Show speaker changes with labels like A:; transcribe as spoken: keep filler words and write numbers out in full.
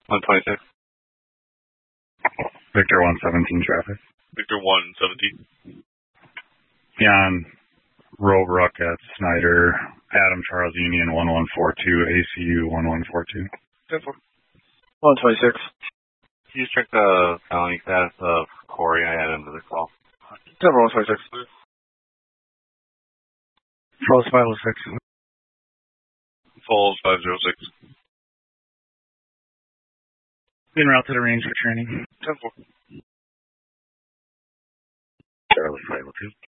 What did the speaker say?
A: one twenty-six.
B: Victor one seventeen traffic.
C: Victor one seventeen.
B: Beyond Roebrook at Snyder, Adam Charles Union one one four two, A C U one one four two.
C: ten four.
D: one twenty-six.
A: Can you just check the felony status of Corey? I had him to the call.
D: ten four, one twenty-six.
B: Falls five oh six.
C: Falls five oh six.
B: En route to the range for training.
C: ten four.
B: Charlie five oh two.